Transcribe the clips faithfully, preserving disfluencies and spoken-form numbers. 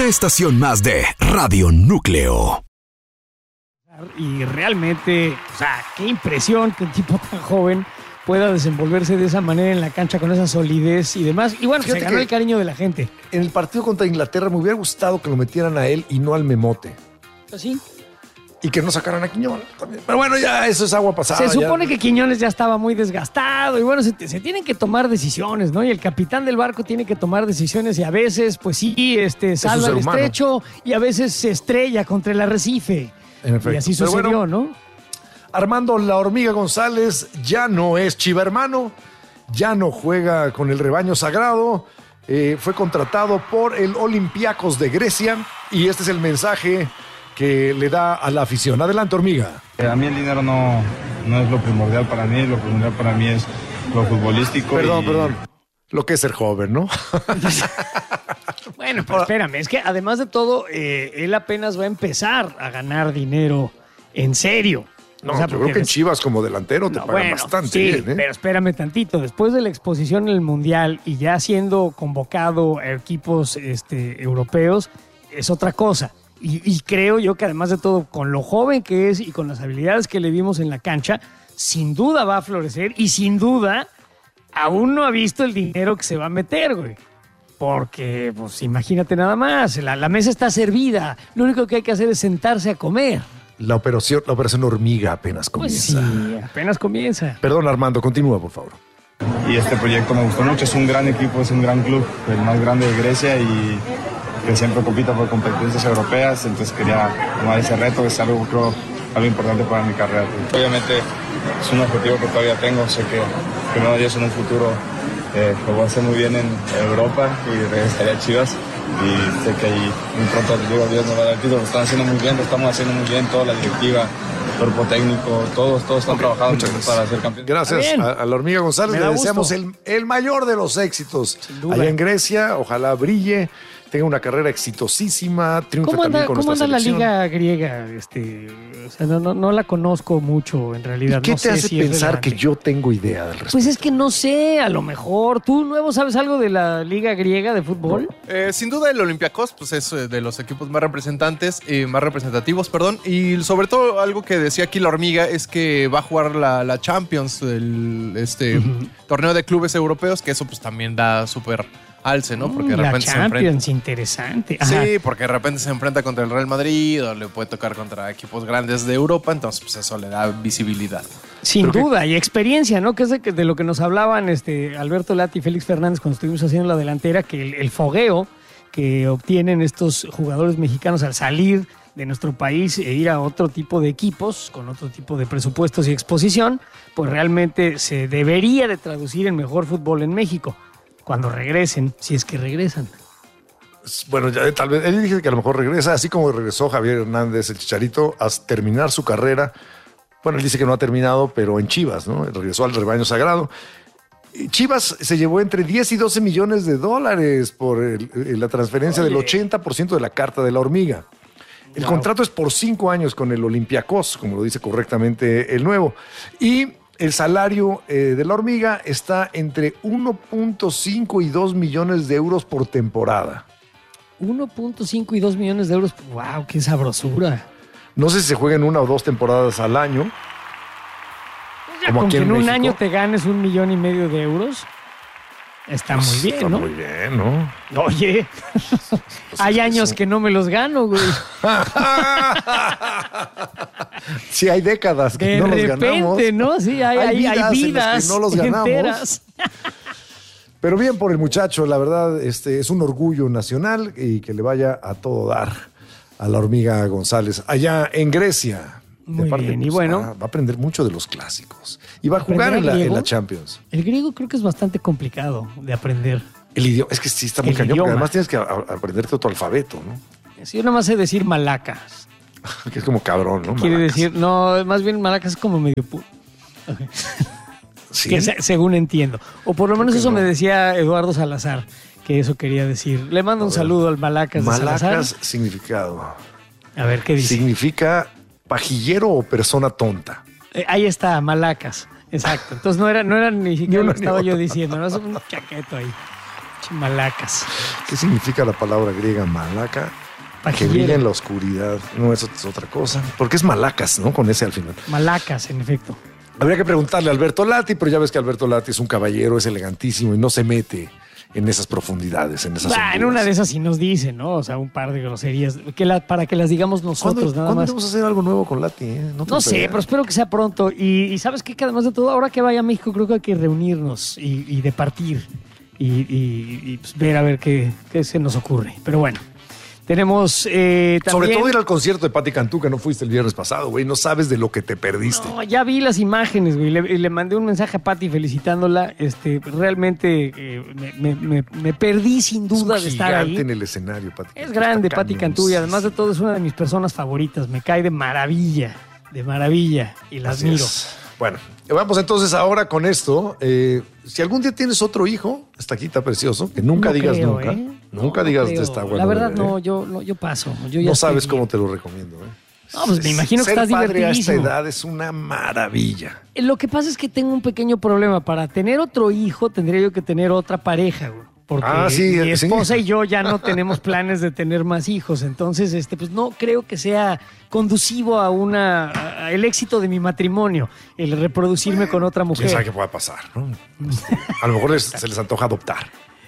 Una estación más de Radio Núcleo. Y realmente, o sea, qué impresión que un tipo tan joven pueda desenvolverse de esa manera en la cancha con esa solidez y demás. Y bueno, se ganó el cariño de la gente. En el partido contra Inglaterra me hubiera gustado que lo metieran a él y no al Memote. ¿Así? Y que no sacaran a Quiñones también. Pero bueno, ya eso es agua pasada. Se supone ya. que Quiñones ya estaba muy desgastado y bueno, se, se tienen que tomar decisiones, ¿no? Y el capitán del barco tiene que tomar decisiones y a veces, pues sí, este, salva el estrecho y a veces se estrella contra el arrecife. En efecto. Y así sucedió, bueno, ¿no? Armando La Hormiga González ya no es chivermano, ya no juega con el rebaño sagrado, eh, fue contratado por el Olympiacos de Grecia y este es el mensaje que le da a la afición. Adelante, Hormiga. A mí el dinero no, no es lo primordial para mí, lo primordial para mí es lo futbolístico. Perdón, y... perdón. Lo que es ser joven, ¿no? Bueno, pero espérame, es que además de todo, eh, él apenas va a empezar a ganar dinero en serio. No, o sea, yo creo que en Chivas como delantero te no, pagan bueno, bastante sí, bien, ¿eh? Pero espérame tantito. Después de la exposición en el Mundial y ya siendo convocado a equipos este, europeos, es otra cosa. Y, y creo yo que además de todo, con lo joven que es y con las habilidades que le vimos en la cancha, sin duda va a florecer y sin duda aún no ha visto el dinero que se va a meter, güey. Porque, pues imagínate nada más, la, la mesa está servida. Lo único que hay que hacer es sentarse a comer. La operación, la operación Hormiga apenas comienza. Pues sí, apenas comienza. Perdón, Armando, continúa, por favor. Y este proyecto me gustó mucho, es un gran equipo, es un gran club, el más grande de Grecia y que siempre compita por competencias europeas, entonces quería tomar ese reto, que es algo, creo, algo importante para mi carrera. Obviamente es un objetivo que todavía tengo, sé que primero Dios en un futuro eh, lo voy a hacer muy bien en Europa y regresaré a Chivas. Y sé que ahí muy pronto, digo, Dios nos va a dar el título, lo están haciendo muy bien, lo estamos haciendo muy bien, toda la directiva, el cuerpo técnico, todos, todos están okay, trabajando para ser campeones. Gracias a, a la Hormiga González, le deseamos el, el mayor de los éxitos allá en Grecia, ojalá brille, tenga una carrera exitosísima, triunfe ¿Cómo anda, también con ¿cómo nuestra anda selección? la liga griega? Este, o sea, no, no, no la conozco mucho en realidad. ¿Y qué no te sé hace si pensar que yo tengo idea del respecto? Pues es que no sé, a lo mejor. ¿Tú, Nuevo, sabes algo de la liga griega de fútbol? Eh, sin duda el Olympiacos pues es de los equipos más representantes, eh, más representativos, perdón. Y sobre todo algo que decía aquí la Hormiga es que va a jugar la, la Champions, el este, uh-huh. torneo de clubes europeos, que eso pues también da súper alce, ¿no? Porque de la repente Champions, se enfrenta. Interesante. Ajá. Sí, porque de repente se enfrenta contra el Real Madrid o le puede tocar contra equipos grandes de Europa, entonces pues eso le da visibilidad. Sin Pero duda, que... y experiencia, ¿no? Que es de, de lo que nos hablaban este, Alberto Lati y Félix Fernández cuando estuvimos haciendo la delantera, que el, el fogueo que obtienen estos jugadores mexicanos al salir de nuestro país e ir a otro tipo de equipos, con otro tipo de presupuestos y exposición, pues realmente se debería de traducir en mejor fútbol en México. Cuando regresen, si es que regresan. Bueno, ya, tal vez él dice que a lo mejor regresa, así como regresó Javier Hernández, el Chicharito, a terminar su carrera. Bueno, él dice que no ha terminado, pero en Chivas, ¿no? Regresó al rebaño sagrado. Chivas se llevó entre diez y doce millones de dólares por el, la transferencia Oye. del ochenta por ciento de la carta de la Hormiga. El wow. contrato es por cinco años con el Olympiacos, como lo dice correctamente el Nuevo. Y el salario eh, de la Hormiga está entre uno punto cinco y dos millones de euros por temporada. uno punto cinco y dos millones de euros. ¡Wow! ¡Qué sabrosura! No sé si se juegan una o dos temporadas al año. Pues ya, como con que en, en un año te ganes un millón y medio de euros. Está pues muy bien, está ¿no? Muy bien, ¿no? Oye, pues hay años eso. que no me los gano, güey. Sí, hay décadas que de no repente, los ganamos. De repente, ¿no? Sí, hay, hay, hay vidas, hay vidas que no los ganamos. Enteras. Pero bien por el muchacho, la verdad, este es un orgullo nacional y que le vaya a todo dar a la Hormiga González allá en Grecia. Muy parte, bien, pues, y bueno. Va, va a aprender mucho de los clásicos. Y va a jugar en la, en la Champions. El griego creo que es bastante complicado de aprender. El idioma, es que sí está muy el cañón, idioma. Porque además tienes que a, a aprenderte otro alfabeto, ¿no? Sí, yo nada más sé decir malacas. Que es como cabrón, ¿no? Quiere malacas. decir, no, más bien malacas es como medio... Pu- ¿Sí? Que se, según entiendo. O por lo menos creo eso no. me decía Eduardo Salazar, que eso quería decir. Le mando un saludo al malacas de malacas, Salazar. Malacas significado. A ver, ¿qué dice? Significa pajillero o persona tonta. Eh, ahí está, malacas. Exacto. Entonces no era, no era ni siquiera no, lo que estaba yo diciendo, no es un chaqueto ahí. Malacas. ¿Qué significa la palabra griega malaca? Que brilla en la oscuridad. No, eso es otra cosa. Porque es malacas, ¿no? Con ese al final. Malacas, en efecto. Habría que preguntarle a Alberto Lati, pero ya ves que Alberto Lati es un caballero, es elegantísimo y no se mete en esas profundidades, en esas bah, en una de esas sí nos dice, ¿no? O sea, un par de groserías que la, para que las digamos nosotros, nada más. Vamos a hacer algo nuevo con Lati, ¿eh? No, no sé, pero espero que sea pronto. Y, y sabes qué, que además de todo, ahora que vaya a México, creo que hay que reunirnos y, y departir y, y, y pues ver a ver qué, qué se nos ocurre. Pero bueno. Tenemos eh, también... Sobre todo ir al concierto de Pati Cantú, que no fuiste el viernes pasado, güey. No sabes de lo que te perdiste. No, ya vi las imágenes, güey. Le, le mandé un mensaje a Pati felicitándola. Este, realmente eh, me, me, me perdí sin duda de estar ahí. En el escenario, Pati. Es grande, Pati Cantú, y además de todo es una de mis personas favoritas. Me cae de maravilla, de maravilla, y la Así admiro. Es. Bueno, vamos entonces ahora con esto. Eh, si algún día tienes otro hijo, está aquí, está precioso, que nunca no digas creo, nunca. ¿eh? Nunca no, digas no de esta bueno. La verdad, bebé, no, ¿eh? yo, no, yo paso. Yo ya no sabes estoy cómo bien. te lo recomiendo, ¿eh? No, pues me imagino que Ser estás padre a esta divertidísimo. edad es una maravilla. Lo que pasa es que tengo un pequeño problema. Para tener otro hijo, tendría yo que tener otra pareja, güey. Porque Ah, sí, mi sí. esposa y yo ya no tenemos planes de tener más hijos. Entonces, este, pues no creo que sea conducivo a una a el éxito de mi matrimonio, el reproducirme con otra mujer. ¿Quién sabe qué pueda pasar, no? A lo mejor les- se les antoja adoptar.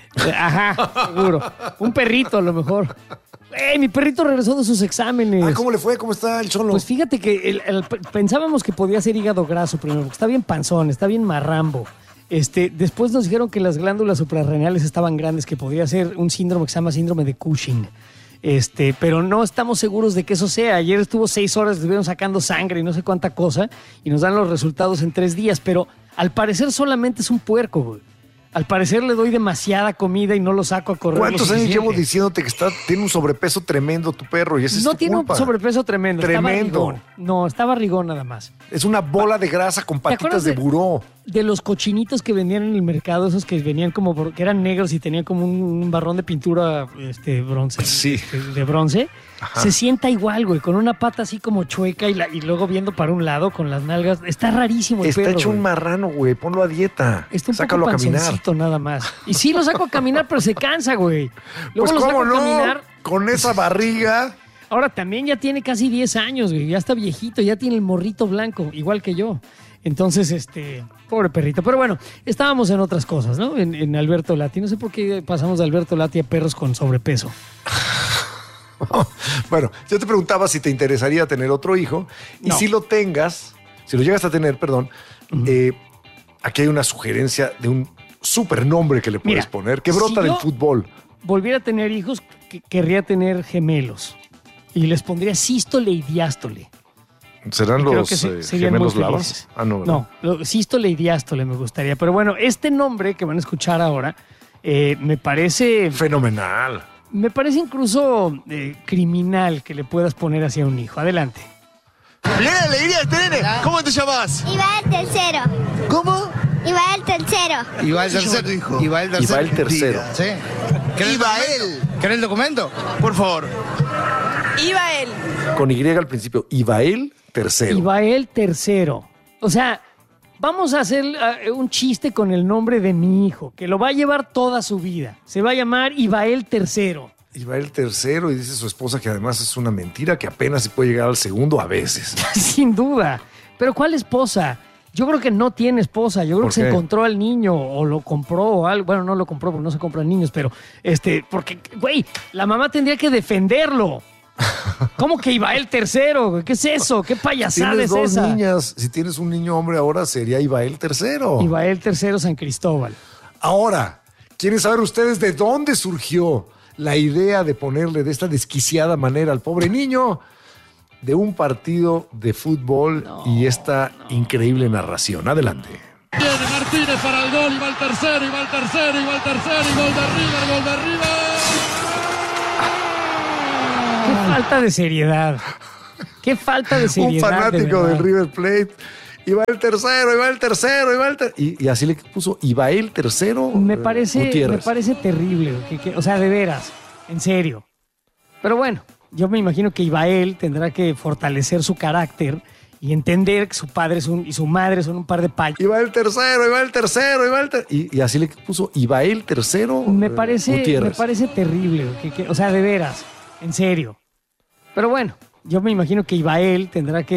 Ajá, seguro. Un perrito a lo mejor. ¡Ey, mi perrito regresó de sus exámenes! Ah, ¿cómo le fue? ¿Cómo está el cholo? Pues fíjate que el- el- pensábamos que podía ser hígado graso primero, porque está bien panzón, está bien marrambo. Este, después nos dijeron que las glándulas suprarrenales estaban grandes, que podía ser un síndrome que se llama síndrome de Cushing. Este, pero no estamos seguros de que eso sea. Ayer estuvo seis horas, estuvieron sacando sangre y no sé cuánta cosa, y nos dan los resultados en tres días, pero al parecer solamente es un puerco, güey. Al parecer le doy demasiada comida y no lo saco a correr. ¿Cuántos lo años suficiente. llevo diciéndote que está, tiene un sobrepeso tremendo tu perro? Y ese No es tu tiene culpa. un sobrepeso tremendo. Tremendo. Estaba rigón. No, estaba rigón nada más. Es una bola de grasa con ¿Te acuerdas patitas de de- buró. De los cochinitos que vendían en el mercado, esos que venían como, por- que eran negros y tenían como un, un barrón de pintura este, bronce. Sí. este, de bronce. Ajá. Se sienta igual, güey, con una pata así como chueca y, la, y luego viendo para un lado con las nalgas. Está rarísimo el Está perro, hecho güey. un marrano, güey. Ponlo a dieta. Está un Sácalo poco a caminar. panzoncito nada más. Y sí, lo saco a caminar, pero se cansa, güey. Luego Pues lo saco cómo a no, caminar. con esa barriga. Ahora también ya tiene casi diez años, güey. Ya está viejito, ya tiene el morrito blanco, igual que yo. Entonces, este, pobre perrito. Pero bueno, estábamos en otras cosas, ¿no? En, en Alberto Lati. No sé por qué pasamos de Alberto Lati a perros con sobrepeso. Bueno, yo te preguntaba si te interesaría tener otro hijo. Y No. si lo tengas, si lo llegas a tener, perdón, eh, aquí hay una sugerencia de un super nombre que le puedes Mira, poner, que brota si del yo- fútbol. Volviera a tener hijos, que- querría tener gemelos. Y les pondría sístole y diástole. ¿Serán Creo los que se- eh, serían gemelos muy lavas? felices. Ah, no, ¿verdad? No, lo- sístole y diástole me gustaría. Pero bueno, este nombre que van a escuchar ahora eh, me parece... Fenomenal. Me parece incluso eh, criminal que le puedas poner hacia un hijo. Adelante. ¡Bien alegría este nene! ¿Cómo te llamas? Y va el tercero. ¿Cómo? Y va el tercero. Y va el tercero, hijo. Y va el Y va el tercero. Sí. ¿Y va él? ¿Querés el documento? Por favor. Iba él. Con Y al principio. Ibael tercero. Y va el tercero. O sea, vamos a hacer uh, un chiste con el nombre de mi hijo, que lo va a llevar toda su vida. Se va a llamar Ibael tercero. Ibael tercero y dice su esposa que además es una mentira, que apenas se puede llegar al segundo a veces. Sin duda. Pero ¿cuál esposa? Yo creo que no tiene esposa. Yo creo ¿Por que se qué? encontró al niño o lo compró o algo. Bueno, no lo compró porque no se compran niños, pero este, porque, güey, la mamá tendría que defenderlo. ¿Cómo que Ibael tercero? güey? ¿Qué es eso? ¿Qué payasada Tienes es dos esa? niñas. Si tienes un niño hombre ahora sería Ibael tercero. Ibael tercero San Cristóbal. Ahora, ¿quieren saber ustedes de dónde surgió la idea de ponerle de esta desquiciada manera al pobre niño? De un partido de fútbol y esta increíble narración. Adelante. Viene Martínez para el gol, y va el tercero, y va el tercero, y va el tercero, y gol de River, gol de River. Qué falta de seriedad. Qué falta de Un seriedad. de fanático verdad. del River Plate. Y va el tercero, y va el tercero, y va el tercero. Y, y así le puso Ibael tercero. Me eh, parece, me Gutiérrez. parece terrible. que- que- o sea, de veras. En serio. Pero bueno, yo me imagino que Ibael tendrá que fortalecer su carácter y y entender que su padre es un, y su madre son un par de payos. Iba el tercero, iba el tercero, iba el tercero. Y, y así le puso Ibael tercero. Me parece, Gutiérrez. me parece terrible, que, que, o sea, de veras, en serio. Pero bueno, yo me imagino que Ibael tendrá que